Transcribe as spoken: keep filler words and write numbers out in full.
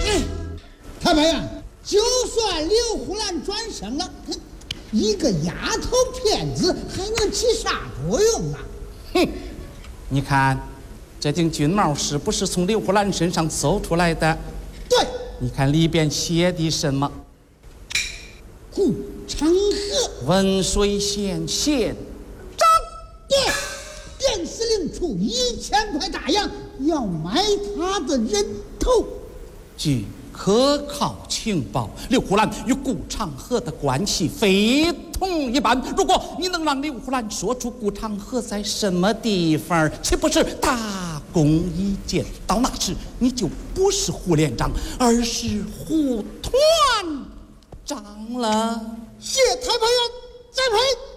哎，太白呀，就算刘胡兰转生了，一个丫头片子还能起啥作用啊？ 哼，你看这顶军帽是不是从刘胡兰身上搜出来的？ 对， 你看里边写的什么？ 顾长河， 文水县县长。 对，电司令出一千块大洋要买他的人头。 据可靠情报，刘胡兰与顾长河的关系非同一般。如果你能让刘胡兰说出顾长河在什么地方，岂不是大功一件？到那时，你就不是胡连长，而是胡团长了。 谢太白员栽培。